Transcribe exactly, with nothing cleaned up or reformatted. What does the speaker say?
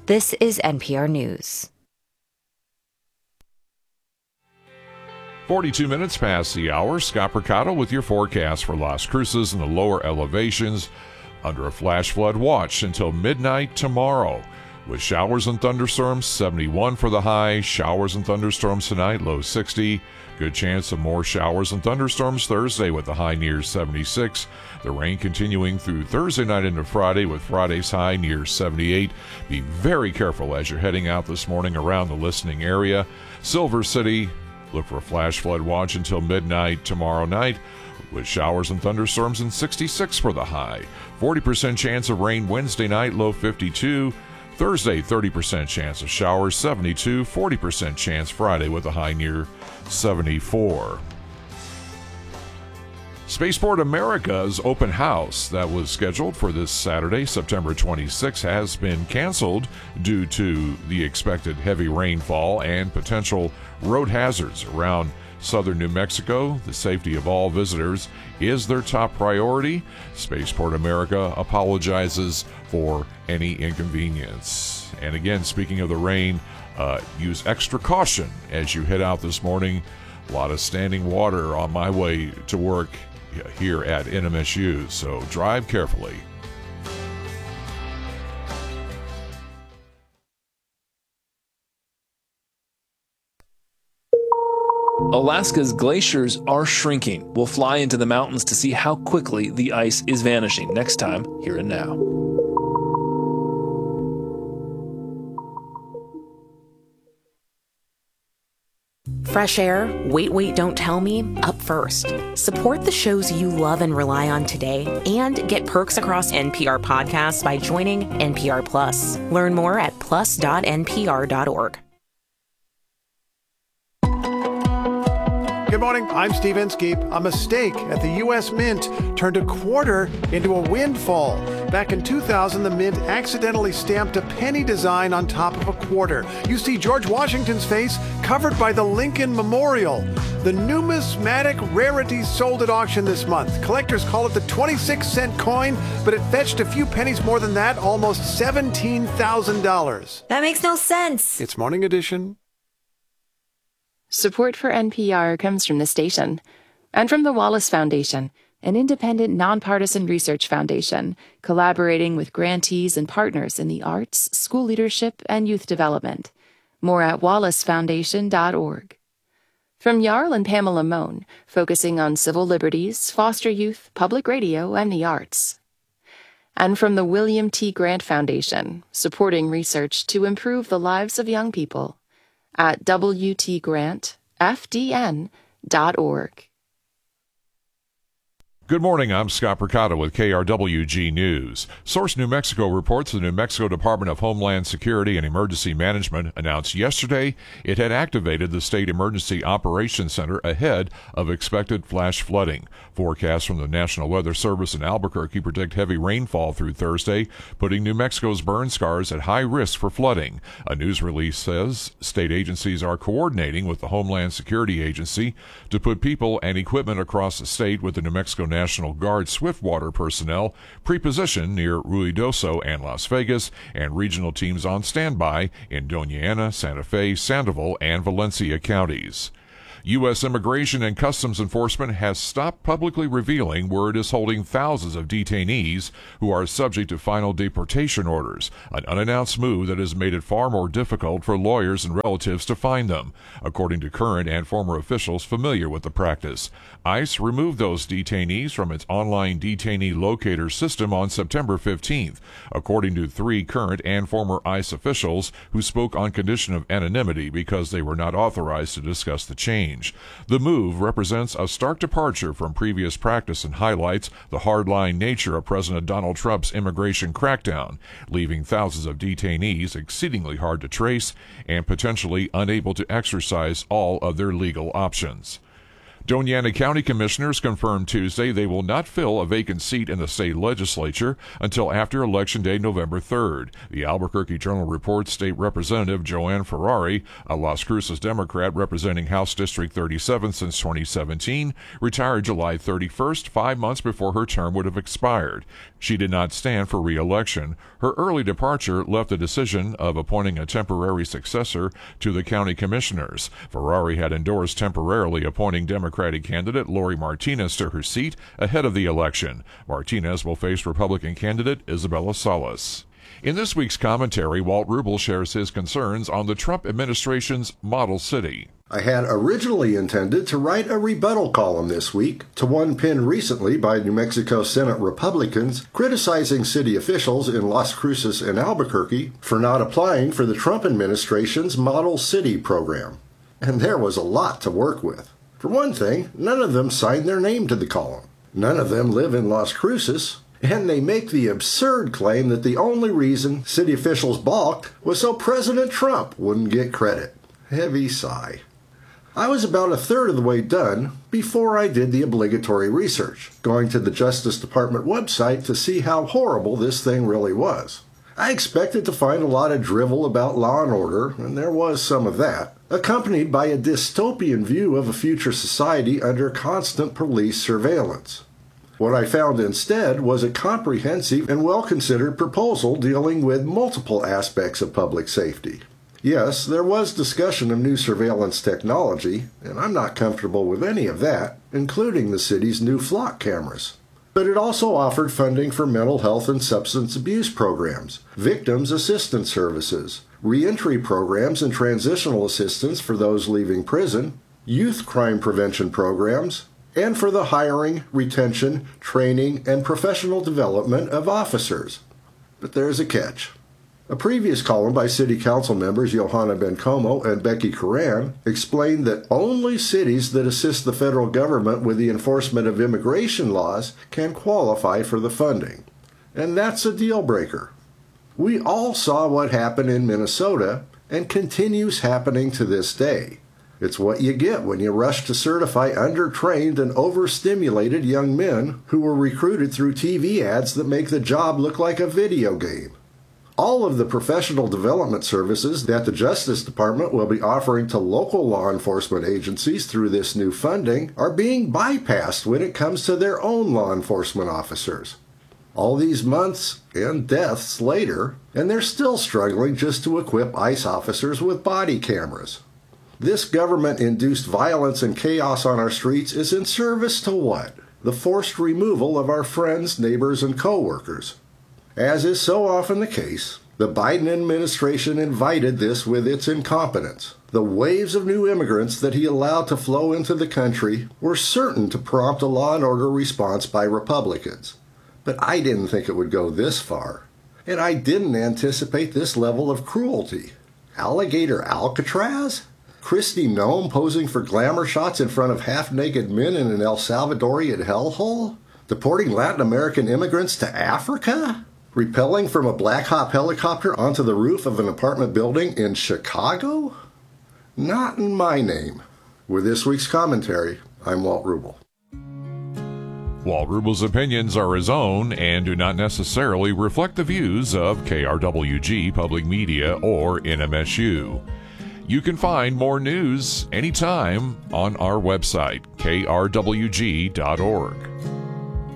This is N P R News. forty-two minutes past the hour. Scott Percato with your forecast for Las Cruces and the lower elevations under a flash flood watch until midnight tomorrow. With showers and thunderstorms, seventy-one for the high. Showers and thunderstorms tonight, low sixty. Good chance of more showers and thunderstorms Thursday with the high near seventy-six. The rain continuing through Thursday night into Friday with Friday's high near seventy-eight. Be very careful as you're heading out this morning around the listening area. Silver City, look for a flash flood watch until midnight tomorrow night with showers and thunderstorms and sixty-six for the high. forty percent chance of rain Wednesday night, low fifty-two. Thursday, thirty percent chance of showers, seventy-two. forty percent chance Friday with a high near seventy-four. Spaceport America's open house that was scheduled for this Saturday, September twenty-sixth, has been canceled due to the expected heavy rainfall and potential road hazards around southern New Mexico. The safety of all visitors is their top priority. Spaceport America apologizes for any inconvenience. And again, speaking of the rain, uh, use extra caution as you head out this morning. A lot of standing water on my way to work here at N M S U, so drive carefully. Alaska's glaciers are shrinking. We'll fly into the mountains to see how quickly the ice is vanishing. Next time, Here and Now. Fresh air, Wait, Wait, Don't Tell Me, up first. Support the shows you love and rely on today and get perks across N P R podcasts by joining N P R Plus. Learn more at plus dot n p r dot org. Good morning, I'm Steve Inskeep. A mistake at the U S Mint turned a quarter into a windfall. Back in two thousand, the Mint accidentally stamped a penny design on top of a quarter. You see George Washington's face covered by the Lincoln Memorial. The numismatic rarity sold at auction this month. Collectors call it the twenty-six cent coin, but it fetched a few pennies more than that, almost seventeen thousand dollars. That makes no sense. It's Morning Edition. Support for N P R comes from the station and from the Wallace Foundation, an independent, nonpartisan research foundation collaborating with grantees and partners in the arts, school leadership, and youth development. More at wallace foundation dot org. From Jarl and Pamela Mohn, focusing on civil liberties, foster youth, public radio, and the arts. And from the William T. Grant Foundation, supporting research to improve the lives of young people. At w t grant f d n dot org. Good morning, I'm Scott Percato with K R W G News. Source New Mexico reports the New Mexico Department of Homeland Security and Emergency Management announced yesterday it had activated the State Emergency Operations Center ahead of expected flash flooding. Forecasts from the National Weather Service in Albuquerque predict heavy rainfall through Thursday, putting New Mexico's burn scars at high risk for flooding. A news release says state agencies are coordinating with the Homeland Security Agency to put people and equipment across the state with the New Mexico National Guard Swiftwater personnel pre-positioned near Ruidoso and Las Vegas, and regional teams on standby in Doña Ana, Santa Fe, Sandoval, and Valencia counties. U S Immigration and Customs Enforcement has stopped publicly revealing where it is holding thousands of detainees who are subject to final deportation orders, an unannounced move that has made it far more difficult for lawyers and relatives to find them, according to current and former officials familiar with the practice. ICE removed those detainees from its online detainee locator system on September fifteenth, according to three current and former ICE officials who spoke on condition of anonymity because they were not authorized to discuss the change. The move represents a stark departure from previous practice and highlights the hardline nature of President Donald Trump's immigration crackdown, leaving thousands of detainees exceedingly hard to trace and potentially unable to exercise all of their legal options. Doña Ana County Commissioners confirmed Tuesday they will not fill a vacant seat in the state legislature until after Election Day, November third. The Albuquerque Journal reports State Representative Joanne Ferrari, a Las Cruces Democrat representing House District thirty-seven since twenty seventeen, retired July thirty-first, five months before her term would have expired. She did not stand for re-election. Her early departure left the decision of appointing a temporary successor to the county commissioners. Ferrari had endorsed temporarily appointing Democratic candidate Lori Martinez to her seat ahead of the election. Martinez will face Republican candidate Isabella Salas. In this week's commentary, Walt Rubel shares his concerns on the Trump administration's model city. I had originally intended to write a rebuttal column this week to one penned recently by New Mexico Senate Republicans criticizing city officials in Las Cruces and Albuquerque for not applying for the Trump administration's Model City program. And there was a lot to work with. For one thing, none of them signed their name to the column. None of them live in Las Cruces, and they make the absurd claim that the only reason city officials balked was so President Trump wouldn't get credit. Heavy sigh. I was about a third of the way done before I did the obligatory research, going to the Justice Department website to see how horrible this thing really was. I expected to find a lot of drivel about law and order, and there was some of that, accompanied by a dystopian view of a future society under constant police surveillance. What I found instead was a comprehensive and well-considered proposal dealing with multiple aspects of public safety. Yes, there was discussion of new surveillance technology, and I'm not comfortable with any of that, including the city's new flock cameras. But it also offered funding for mental health and substance abuse programs, victims assistance services, reentry programs and transitional assistance for those leaving prison, youth crime prevention programs, and for the hiring, retention, training, and professional development of officers. But there's a catch. A previous column by City Council members Johanna Bencomo and Becky Coran explained that only cities that assist the federal government with the enforcement of immigration laws can qualify for the funding. And that's a deal breaker. We all saw what happened in Minnesota and continues happening to this day. It's what you get when you rush to certify undertrained and overstimulated young men who were recruited through T V ads that make the job look like a video game. All of the professional development services that the Justice Department will be offering to local law enforcement agencies through this new funding are being bypassed when it comes to their own law enforcement officers. All these months and deaths later, and they're still struggling just to equip ICE officers with body cameras. This government-induced violence and chaos on our streets is in service to what? The forced removal of our friends, neighbors, and co-workers. As is so often the case, the Biden administration invited this with its incompetence. The waves of new immigrants that he allowed to flow into the country were certain to prompt a law and order response by Republicans. But I didn't think it would go this far. And I didn't anticipate this level of cruelty. Alligator Alcatraz? Kristi Noem posing for glamour shots in front of half-naked men in an El Salvadorian hellhole? Deporting Latin American immigrants to Africa? Repelling from a Black Hawk helicopter onto the roof of an apartment building in Chicago? Not in my name. With this week's commentary, I'm Walt Rubel. Walt Rubel's opinions are his own and do not necessarily reflect the views of K R W G Public Media or N M S U. You can find more news anytime on our website, K R W G dot org.